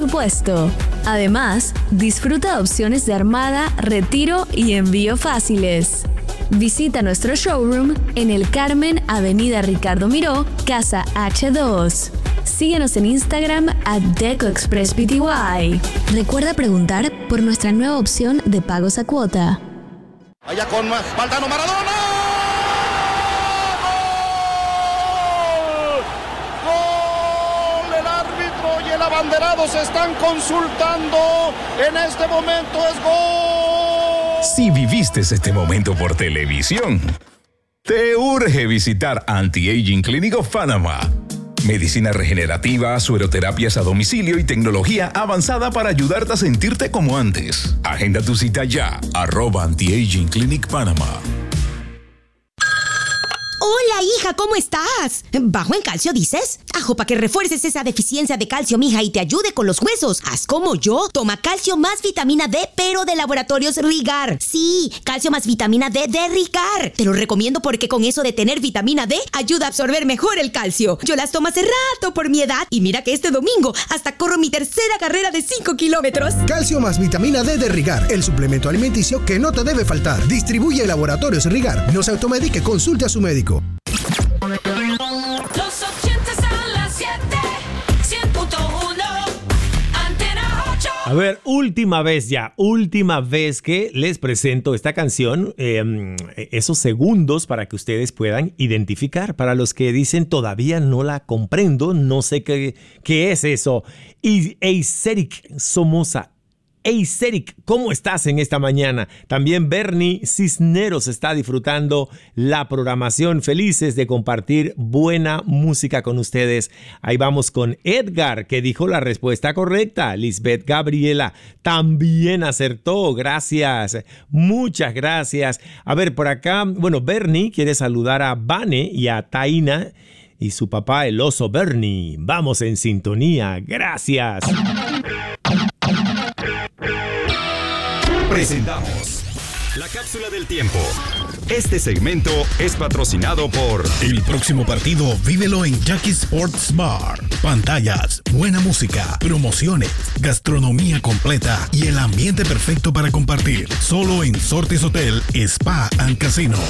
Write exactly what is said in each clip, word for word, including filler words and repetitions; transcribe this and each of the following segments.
presupuesto. Además, disfruta de opciones de armada, retiro y envío fáciles. Visita nuestro showroom en El Carmen, Avenida Ricardo Miró, Casa H dos. Síguenos en Instagram at DecoExpressPty. Recuerda preguntar por nuestra nueva opción de pagos a cuota. Allá con Valdano Maradona. ¡Gol! ¡Gol! El árbitro y el abanderado se están consultando. En este momento es gol. Si viviste este momento por televisión, te urge visitar Anti-Aging Clinic of Panama. Medicina regenerativa, sueroterapias a domicilio y tecnología avanzada para ayudarte a sentirte como antes. Agenda tu cita ya, arroba Anti-Aging Clinic Panama. Hola, hija, ¿cómo estás? ¿Bajo en calcio, dices? Ajo, para que refuerces esa deficiencia de calcio, mija, y te ayude con los huesos. Haz como yo. Toma calcio más vitamina D, pero de Laboratorios Rigar. Sí, calcio más vitamina D de Rigar. Te lo recomiendo porque con eso de tener vitamina D, ayuda a absorber mejor el calcio. Yo las tomo hace rato por mi edad y mira que este domingo hasta corro mi tercera carrera de cinco kilómetros. Calcio más vitamina D de Rigar, el suplemento alimenticio que no te debe faltar. Distribuye Laboratorios Rigar. No se automedique, consulte a su médico. Los ochentas a las siete, cien punto uno, Antena ocho. A ver, última vez ya, última vez que les presento esta canción, eh, esos segundos para que ustedes puedan identificar. Para los que dicen todavía no la comprendo, no sé qué, qué es eso. Y Eiseric Somoza. Hey Ceric, ¿cómo estás en esta mañana? También Bernie Cisneros está disfrutando la programación. Felices de compartir buena música con ustedes. Ahí vamos con Edgar, que dijo la respuesta correcta. Lisbeth Gabriela también acertó. Gracias. Muchas gracias. A ver, por acá, bueno, Bernie quiere saludar a Vane y a Taina y su papá, el oso Bernie. Vamos en sintonía. Gracias. Presentamos la cápsula del tiempo. Este segmento es patrocinado por... El próximo partido vívelo en Jackie Sports Bar. Pantallas, buena música, promociones, gastronomía completa y el ambiente perfecto para compartir. Solo en Sortis Hotel, Spa and Casino.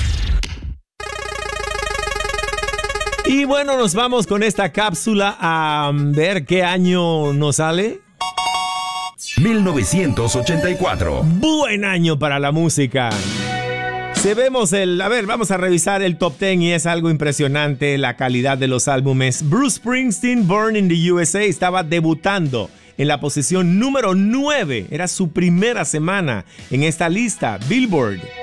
Y bueno, nos vamos con esta cápsula a ver qué año nos sale. mil novecientos ochenta y cuatro. Buen año para la música. Se vemos el... A ver, vamos a revisar el top diez y es algo impresionante la calidad de los álbumes. Bruce Springsteen, Born in the U S A, estaba debutando en la posición número nueve. Era su primera semana en esta lista, Billboard.